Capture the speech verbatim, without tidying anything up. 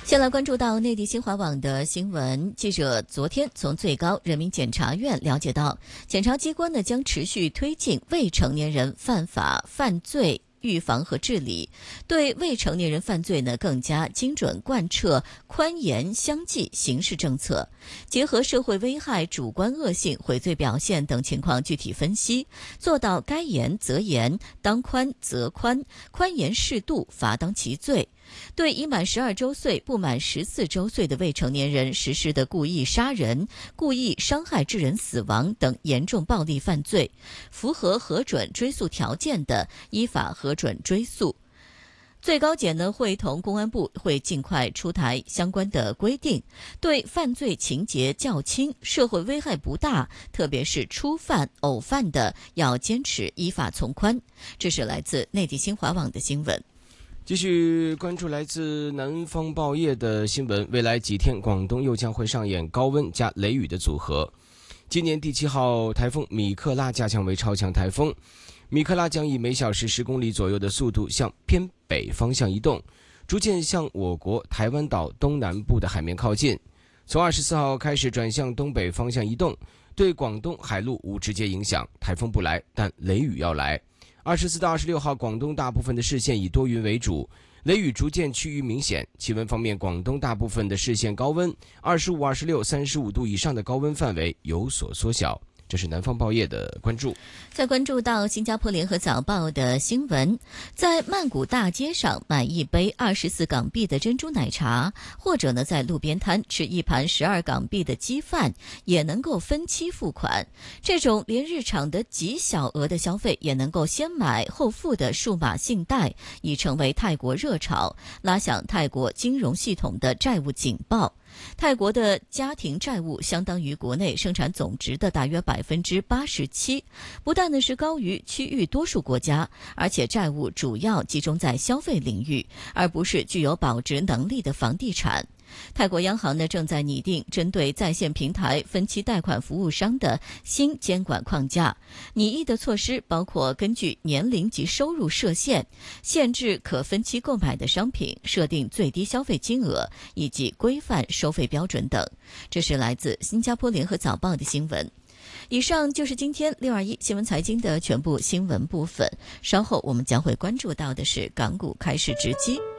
先来关注到内地新华网的新闻，记者昨天从最高人民检察院了解到，检察机关呢将持续推进未成年人犯法犯罪预防和治理，对未成年人犯罪呢更加精准贯彻宽严相济刑事政策，结合社会危害、主观恶性、悔罪表现等情况具体分析，做到该严则严，当宽则宽，宽严适度，罚当其罪。对已满十二周岁不满十四周岁的未成年人实施的故意杀人、故意伤害致人死亡等严重暴力犯罪，符合核准追诉条件的，依法核准追诉。最高检呢会同公安部会尽快出台相关的规定，对犯罪情节较轻、社会危害不大，特别是初犯、偶犯的，要坚持依法从宽。这是来自内地新华网的新闻。 继续关注来自南方报业的新闻，未来几天广东又将会上演高温加雷雨的组合。今年第七号台风米克拉加强为超强台风，米克拉将以每小时十公里左右的速度向偏北方向移动，逐渐向我国台湾岛东南部的海面靠近。从二十四号开始转向东北方向移动，对广东海陆无直接影响，台风不来，但雷雨要来。二十四到二十六号，广东大部分的视线以多云为主，雷雨逐渐趋于明显。气温方面，广东大部分的视线高温，二十五、二十六、三十五度以上的高温范围有所缩小。这是南方报业的关注。 再关注到新加坡联合早报的新闻，在曼谷大街上买一杯二十四港币的珍珠奶茶，或者呢在路边摊吃一盘十二港币的鸡饭，也能够分期付款。这种连日常的极小额的消费也能够先买后付的数码信贷，已成为泰国热潮，拉响泰国金融系统的债务警报。泰国的家庭债务相当于国内生产总值的大约百分之八十七，不但呢是高于区域多数国家，而且债务主要集中在消费领域，而不是具有保值能力的房地产。泰国央行呢正在拟定针对在线平台分期贷款服务商的新监管框架，拟议的措施包括根据年龄及收入设限，限制可分期购买的商品，设定最低消费金额，以及规范收费标准等。这是来自新加坡联合早报的新闻。以上就是今天六二一新闻财经的全部新闻部分，稍后我们将会关注到的是港股开市直击。